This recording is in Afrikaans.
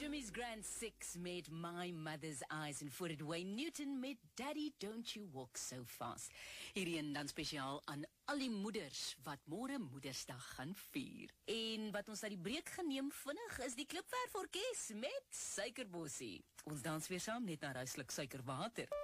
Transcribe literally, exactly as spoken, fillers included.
Jimmy's Grand Six met My Mother's Eyes en voor het Wayne Newton met Daddy Don't You Walk So Fast. Hierheen dan spesiaal aan al die moeders wat môre Moedersdag gaan vier. En wat ons uit die breek geneem vinnig is die Klipwerf Orkes met Suikerbossie. Ons dans weer saam net na ruislik suikerwater.